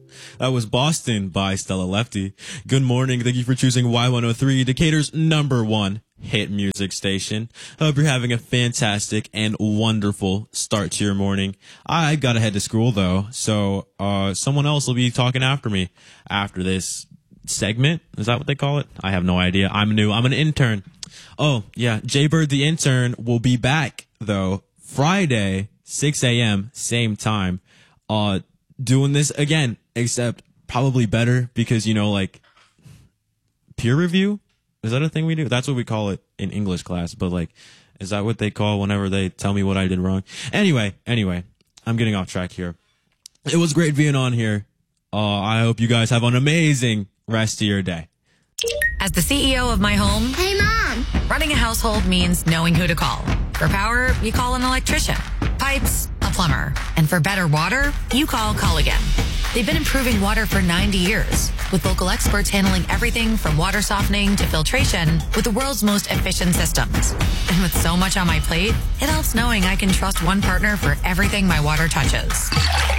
That was Boston by Stella Lefty. Good morning. Thank you for choosing Y103, Decatur's #1 hit music station. Hope you're having a fantastic and wonderful start to your morning. I've got to head to school, though, so someone else will be talking after me after this segment. Is that what they call it? I have no idea. I'm new. I'm an intern. Oh, yeah. Jaybird the intern will be back, though, Friday, 6 a.m., same time, doing this again, except probably better because, like, peer review? Is that a thing we do? That's what we call it in English class, but, like, is that what they call whenever they tell me what I did wrong? Anyway, I'm getting off track here. It was great being on here. I hope you guys have an amazing rest of your day. As the CEO of my home, Hey, Mom! running a household means knowing who to call. For power, you call an electrician. Pipes, a plumber. And for better water, you call Culligan. They've been improving water for 90 years, with local experts handling everything from water softening to filtration with the world's most efficient systems. And with so much on my plate, it helps knowing I can trust one partner for everything my water touches.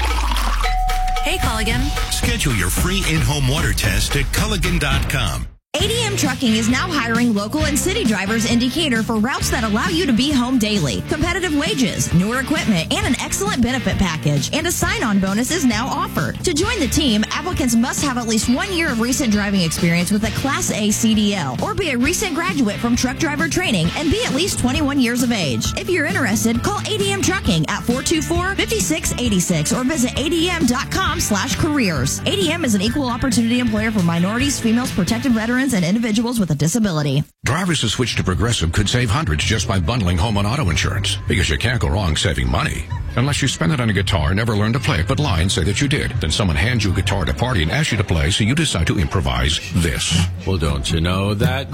Hey, Culligan. Schedule your free in-home water test at Culligan.com. ADM Trucking is now hiring local and city drivers in Decatur for routes that allow you to be home daily. Competitive wages, newer equipment, and an excellent benefit package. And a sign-on bonus is now offered. To join the team, applicants must have at least 1 year of recent driving experience with a Class A CDL or be a recent graduate from truck driver training and be at least 21 years of age. If you're interested, call ADM Trucking at 424-5686 or visit adm.com/careers. ADM is an equal opportunity employer for minorities, females, protected veterans, and individuals with a disability. Drivers who switch to Progressive could save hundreds just by bundling home and auto insurance, because you can't go wrong saving money. Unless you spend it on a guitar, never learn to play it, but lie and say that you did. Then someone hands you a guitar at a party and asks you to play, so you decide to improvise this. Well, don't you know that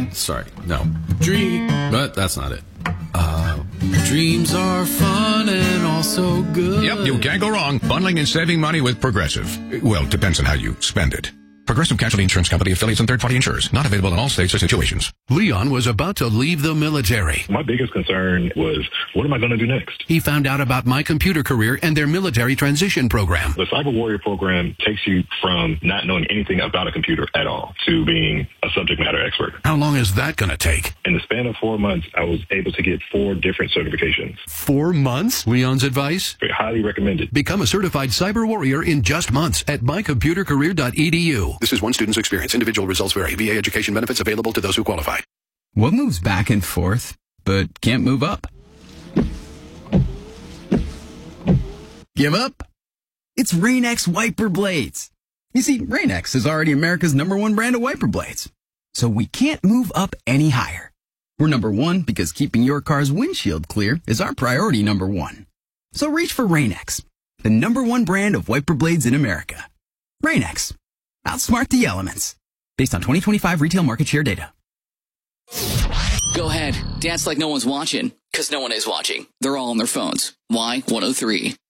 but that's not it. Dreams are fun and also good. Yep, you can't go wrong bundling and saving money with Progressive. Well, it depends on how you spend it. Progressive Casualty Insurance Company, affiliates, and third-party insurers. Not available in all states or situations. Leon was about to leave the military. My biggest concern was, what am I going to do next? He found out about My Computer Career and their military transition program. The Cyber Warrior program takes you from not knowing anything about a computer at all to being a subject matter expert. How long is that going to take? In the span of 4 months, I was able to get 4 different certifications. 4 months? Leon's advice? Very highly recommended. Become a certified cyber warrior in just months at mycomputercareer.edu. This is one student's experience. Individual results vary. VA education benefits available to those who qualify. What moves back and forth, but can't move up? Give up? It's Rain-X wiper blades. You see, Rain-X is already America's #1 brand of wiper blades. So we can't move up any higher. We're #1 because keeping your car's windshield clear is our priority #1. So reach for Rain-X, the #1 brand of wiper blades in America. Rain-X. Outsmart the elements. Based on 2025 retail market share data. Go ahead. Dance like no one's watching. Because no one is watching. They're all on their phones. Y103.